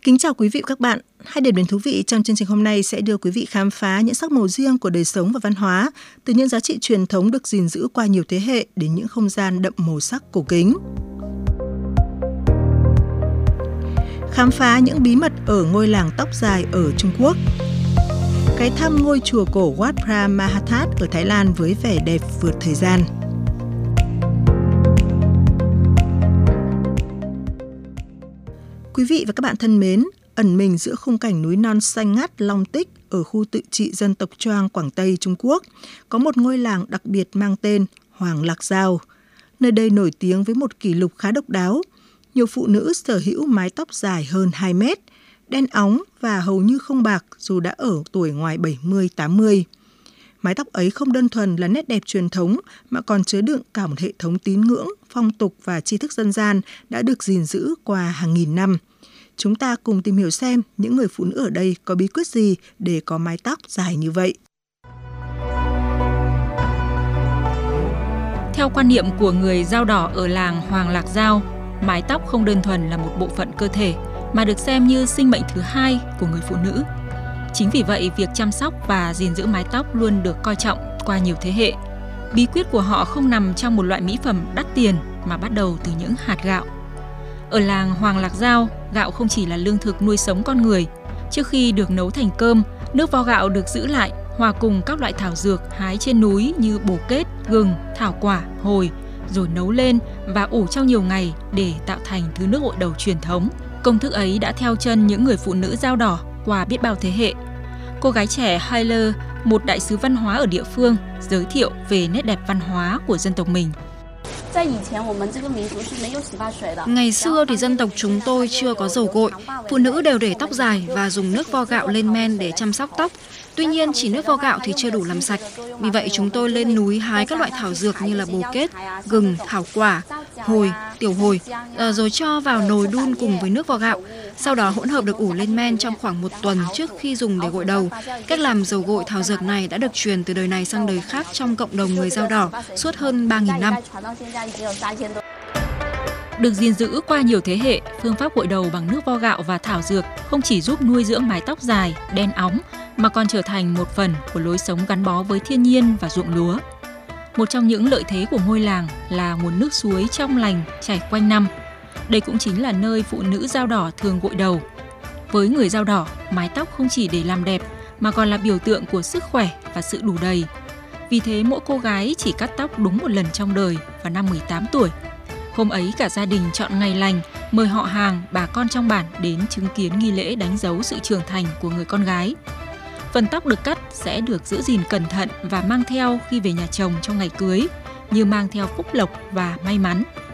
Kính chào quý vị và các bạn. Hai điểm đến thú vị trong chương trình hôm nay sẽ đưa quý vị khám phá những sắc màu riêng của đời sống và văn hóa, từ những giá trị truyền thống được gìn giữ qua nhiều thế hệ đến những không gian đậm màu sắc cổ kính. Khám phá những bí mật ở ngôi làng tóc dài ở Trung Quốc. Ghé thăm ngôi chùa cổ Wat Phra Mahathat ở Thái Lan với vẻ đẹp vượt thời gian. Quý vị và các bạn thân mến, ẩn mình giữa khung cảnh núi non xanh ngắt Long Tích ở khu tự trị dân tộc Choang, Quảng Tây, Trung Quốc, có một ngôi làng đặc biệt mang tên Hoàng Lạc Giao. Nơi đây nổi tiếng với một kỷ lục khá độc đáo. Nhiều phụ nữ sở hữu mái tóc dài hơn 2 mét, đen óng và hầu như không bạc dù đã ở tuổi ngoài 70-80. Mái tóc ấy không đơn thuần là nét đẹp truyền thống mà còn chứa đựng cả một hệ thống tín ngưỡng, phong tục và tri thức dân gian đã được gìn giữ qua hàng nghìn năm. Chúng ta cùng tìm hiểu xem những người phụ nữ ở đây có bí quyết gì để có mái tóc dài như vậy. Theo quan niệm của người Dao đỏ ở làng Hoàng Lạc Giao, mái tóc không đơn thuần là một bộ phận cơ thể mà được xem như sinh mệnh thứ hai của người phụ nữ. Chính vì vậy, việc chăm sóc và gìn giữ mái tóc luôn được coi trọng qua nhiều thế hệ. Bí quyết của họ không nằm trong một loại mỹ phẩm đắt tiền mà bắt đầu từ những hạt gạo. Ở làng Hoàng Lạc Giao, gạo không chỉ là lương thực nuôi sống con người. Trước khi được nấu thành cơm, nước vo gạo được giữ lại, hòa cùng các loại thảo dược hái trên núi như bồ kết, gừng, thảo quả, hồi, rồi nấu lên và ủ trong nhiều ngày để tạo thành thứ nước gội đầu truyền thống. Công thức ấy đã theo chân những người phụ nữ Dao đỏ qua biết bao thế hệ. Cô gái trẻ Hyler, một đại sứ văn hóa ở địa phương, giới thiệu về nét đẹp văn hóa của dân tộc mình. Ngày xưa thì dân tộc chúng tôi chưa có dầu gội, phụ nữ đều để tóc dài và dùng nước vo gạo lên men để chăm sóc tóc. Tuy nhiên chỉ nước vo gạo thì chưa đủ làm sạch, vì vậy chúng tôi lên núi hái các loại thảo dược như là bồ kết, gừng, thảo quả, hồi, tiểu hồi, rồi cho vào nồi đun cùng với nước vo gạo. Sau đó hỗn hợp được ủ lên men trong khoảng 1 tuần trước khi dùng để gội đầu. Cách làm dầu gội thảo dược này đã được truyền từ đời này sang đời khác trong cộng đồng người Dao đỏ suốt hơn 3.000 năm. Được gìn giữ qua nhiều thế hệ, phương pháp gội đầu bằng nước vo gạo và thảo dược không chỉ giúp nuôi dưỡng mái tóc dài, đen óng, mà còn trở thành một phần của lối sống gắn bó với thiên nhiên và ruộng lúa. Một trong những lợi thế của ngôi làng là nguồn nước suối trong lành chảy quanh năm. Đây cũng chính là nơi phụ nữ Dao đỏ thường gội đầu. Với người Dao đỏ, mái tóc không chỉ để làm đẹp mà còn là biểu tượng của sức khỏe và sự đủ đầy. Vì thế mỗi cô gái chỉ cắt tóc đúng một lần trong đời vào năm 18 tuổi. Hôm ấy cả gia đình chọn ngày lành, mời họ hàng, bà con trong bản đến chứng kiến nghi lễ đánh dấu sự trưởng thành của người con gái. Phần tóc được cắt sẽ được giữ gìn cẩn thận và mang theo khi về nhà chồng trong ngày cưới, như mang theo phúc lộc và may mắn.